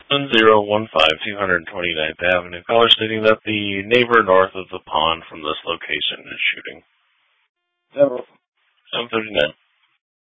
1015 229th Avenue. Caller stating that the neighbor north of the pond from this location is shooting. 7:59.